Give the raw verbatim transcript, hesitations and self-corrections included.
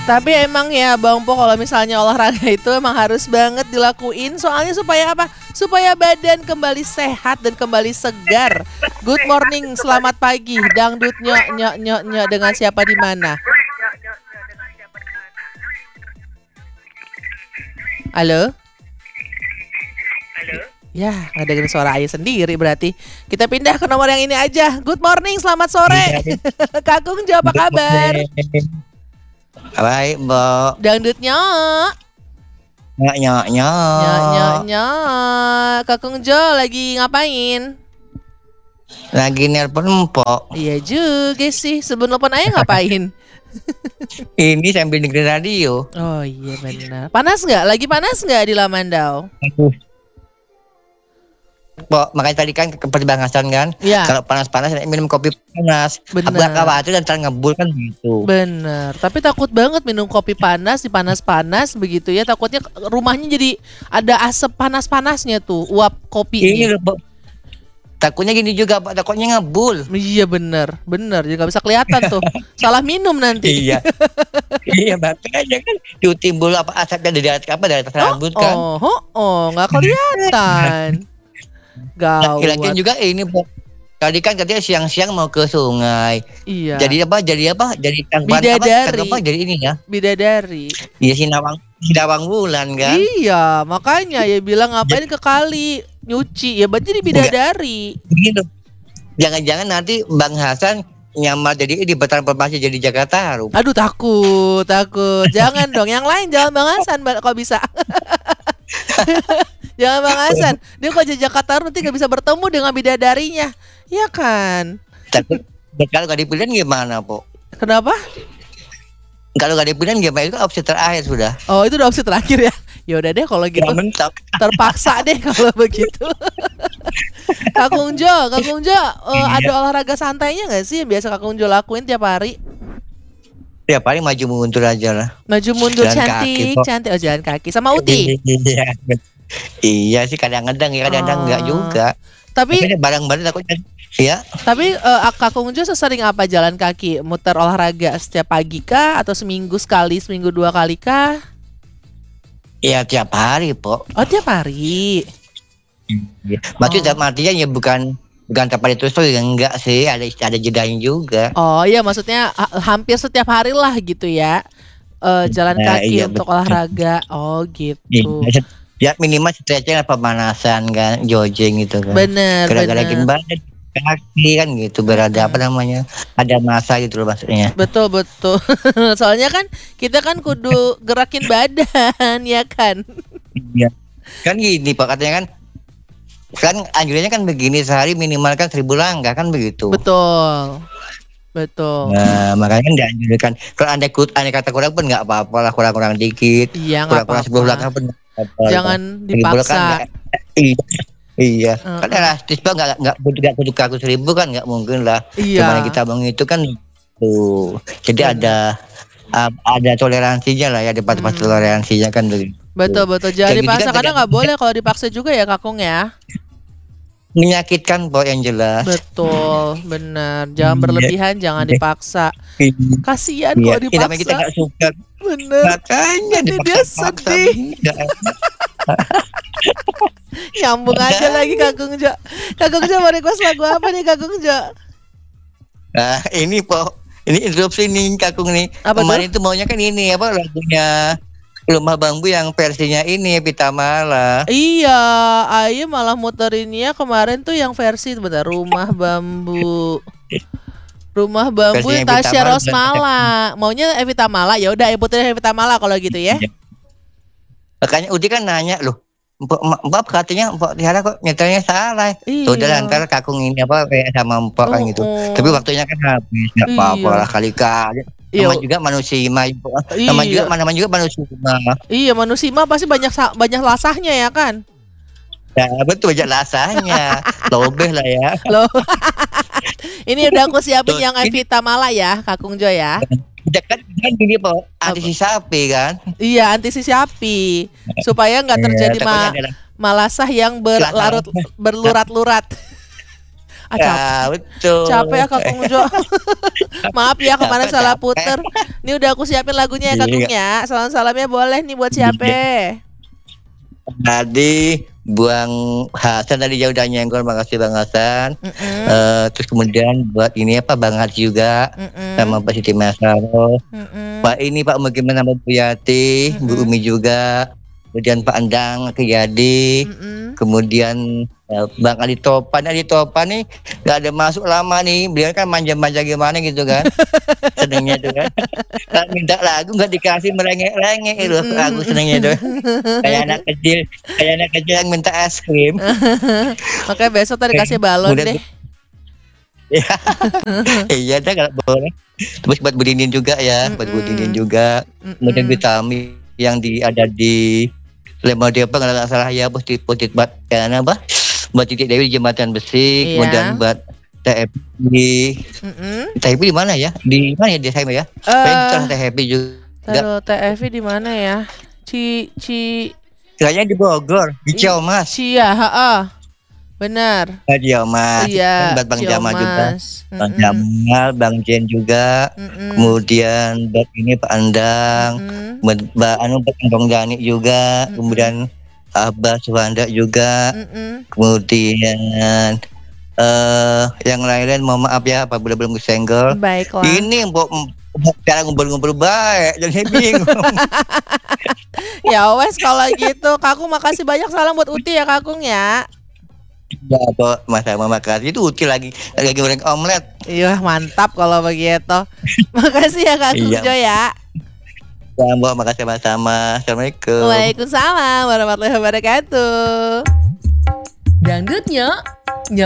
Tapi emang ya Bang Po, kalau misalnya olahraga itu emang harus banget dilakuin. Soalnya supaya apa? Supaya badan kembali sehat dan kembali segar. Good morning, selamat pagi. Dangdut nyok nyok nyok nyok dengan siapa di mana? Halo? Halo? Ya, nggak dengerin suara ayah sendiri berarti. Kita pindah ke nomor yang ini aja. Good morning, selamat sore. Kakung Jo, apa kabar? Baik, Mbak. Dangdut nyok. Nyok, nyok, nyok. Nyok, nyok, nyok. Kakung Jo lagi ngapain? Lagi nelpon Mpok. Iya juga sih. Sebelum nelpon ayah ngapain? Ini sambil dengerin radio. Oh iya benar. Panas nggak? Lagi panas nggak di Lamandau? Pok, makanya tadi kan seperti bahasan kan, ya. Kalau panas-panas minum kopi panas. Benar. Khawatir dan ntar ngebul kan gitu. Bener. Tapi takut banget minum kopi panas di panas-panas begitu ya. Takutnya rumahnya jadi ada asap panas-panasnya tuh uap kopinya. Ini Pok. Takutnya gini juga Pak, takutnya ngebul. Iya bener, bener. Jadi nggak bisa kelihatan tuh. Salah minum nanti. Iya. Iya makanya kan timbul apa asapnya dari atas apa dari atas rambut oh, kan. Oh, oh, oh, nggak kelihatan. Gawat. Lagi-lagi juga ini Pok. Tadi kan katanya siang-siang mau ke sungai. Iya. Jadi apa? Jadi apa? Jadi tangkuban Bidadari. apa? Jadi ini ya. Bidadari. Iya Sinawang, Sinawang Wulan kan. Iya, makanya ya bilang ngapain ke kali nyuci ya berarti di bidadari. Gitu. Jangan-jangan nanti Bang Hasan nyamar jadi di Betara Permasi jadi Jakarta Harum. Aduh takut, takut. Jangan dong, yang lain jangan Bang Hasan kalau bisa. Jangan Bang Hasan. Dia kalau jadi Jakarta Harum nanti gak bisa bertemu dengan bidadarinya. Iya kan? Tapi kalau gak dipilihin gimana, Po? Kenapa? Kalau gak dipilihin gimana? Itu opsi terakhir sudah. Oh, itu udah opsi terakhir ya. Ya udah deh kalau gitu. Ya, terpaksa deh kalau begitu. Kakung Jo, Kakung Jo, uh, iya. Ada olahraga santainya nggak sih yang biasa Kakung Jo lakuin tiap hari? Tiap hari maju mundur aja lah. Maju mundur jalan cantik, kaki, cantik. Oh jalan kaki sama Uti. Iya, iya sih kadang-kadang ya kadang-kadang oh. enggak juga. Tapi barang-barang aku ya. Tapi uh, Kakung Jo sesering apa jalan kaki? Muter olahraga setiap pagi kah atau seminggu sekali, seminggu dua kali kah? Iya tiap hari, Po. Oh tiap hari. Ya. Maksudnya oh. artinya ya bukan bukan tiap hari terus ya enggak sih, ada ada jedanya juga. Oh iya maksudnya ha- hampir setiap hari lah gitu ya. Uh, jalan nah, kaki iya, untuk betul. olahraga. Oh gitu. Ya, ya minimal stretching pemanasan kan, jogging gitu kan. Bener, Gerak-gerakin badan kaki kan gitu, berada apa namanya, ada masa gitu loh maksudnya. Betul betul. Soalnya kan kita kan kudu gerakin badan ya kan. Iya. Kan gini Pak katanya kan, kan anjurannya kan begini sehari minimal kan seribu langkah kan begitu. Betul. Betul. Nah makanya kan dianjurkan kalau anda kut anda kata kurang pun nggak apa-apa lah, kurang-kurang dikit. Iya nggak apa-apa. sepuluh langkah pun nggak apa-apa. Jangan dipaksa. Iya. Iya, uh, kan uh. elastis Pak, nggak nggak nggak kudu kaku seribu kan nggak mungkin lah. Iya. Cuma kita bang itu kan tuh, jadi hmm. ada uh, ada toleransinya lah ya, ada batas hmm. toleransinya kan begitu. Betul betul, jangan kayak dipaksa gitu kan, karena nggak boleh kalau dipaksa juga ya Kakung ya. Menyakitkan Pak yang jelas. Betul, benar. Jangan berlebihan, jangan dipaksa. Kasihan iya. kalau dipaksa. Kita nggak suka. Bener. Makanya nanti dia sedih. Nyambung aja lagi Kakung Jo. Kakung Jo mau request lagu apa nih Kakung Jo? Nah ini Pak, ini interupsi nih Kakung nih. Apa kemarin itu maunya kan ini apa lagunya Rumah Bambu yang versinya ini Vita Mala. Iya, Ayu malah muterinnya kemarin tuh yang versi benar Rumah Bambu. Rumah Bambu Tasya Rosmala. Maunya Evita Mala, ya udah puterin Evita Mala kalau gitu ya. Makanya Udi kan nanya loh, Mbak, Mbak katanya Mbak Tiara kok nyetelnya salah. Iya. Tuh udah lantar Kakung ini apa kayak sama Mbak kan gitu. Uh-uh. Tapi waktunya kan habis, nggak iya. apa-apa lah kali-kali. Nama juga manusia, iya. nama juga nama juga manusia. Iya manusia pasti banyak banyak lasahnya ya kan. Ya betul banyak lasahnya, lobeh lah ya. Loh. Ini udah aku siapin yang Evita Mala ya, Kakung Jo ya. Kan kan gini Pak, anti sapi kan? Iya anti sapi supaya nggak terjadi ma- malasah yang berlarut berlurat-lurat. Ah, capek. Ya, betul. Capek ya Kakung Jo. Maaf ya kemarin Capek, salah capek. puter. Ini udah aku siapin lagunya ya Iya. Kakung ya. Salam-salamnya boleh nih buat siapa? Tadi buang Hasan tadi jauh udah nyenggol, makasih Bang Hasan. Mm-mm. Eh, terus kemudian buat ini apa Bang Haji juga Mm-mm. sama Pak Siti Masaro. Mm-mm. Pak ini Pak bagaimana Bu Yati, Bu Mm-mm. Umi juga. Kemudian Pak Andang Kiyadi. Mm-mm. Kemudian eh, Bang Ali Topan, Ali Topan nih nggak ada masuk lama nih, beliau kan manja-manja gimana gitu kan, senengnya tuh kan. Kalau minta lagu nggak dikasih merengek-rengek itu lagu senengnya tuh. Kayak anak kecil, kayak anak kecil yang minta es krim. Makanya besok tadi kasih balon Kemudian- deh. Iya dah kalau boleh. Terus buat Budinin juga ya, buat Mm-mm. Budinin juga. Mm-mm. Kemudian Vitami yang di ada di Lembang Depok kalau nggak salah ya, bos di Putit Bat karena apa? Buat Titik Dewi di Jembatan Besi, Iya. kemudian buat T F di Mm-mm. T F di mana ya? Di mana ya di saya ya? Eh, Pengen T F juga. taruh T F di mana ya? Ci Ci Kayaknya di Bogor, di Ciamas. Cia, ha benar. Ah, Ciamas. Iya, Kan buat Bang Jamal juga. Ciomas. Bang Mm-mm. Jamal, Bang Jen juga. Mm-mm. Kemudian buat ini Pak Andang, Mm-mm. buat Mbak Anu, buat Bang Dani juga. Mm-mm. Kemudian Abah Suwanda juga. Mm-mm. Kemudian eh yang lain-lain mohon maaf ya apabila belum kesenggol. Baiklah. Ini mbok cara ngumpul-ngumpul baik, jadi bingung. Ya wes kalau gitu, Kakung makasih banyak, salam buat Uti ya Kakung ya. Ya kok masa mama kasih itu util lagi lagi goreng omelet. Iya mantap kalau begitu. Makasih ya Kakung Iya. Jo ya. Ya mbok makasih sama-sama. Assalamualaikum. Waalaikumsalam warahmatullahi wabarakatuh. Dangdutnya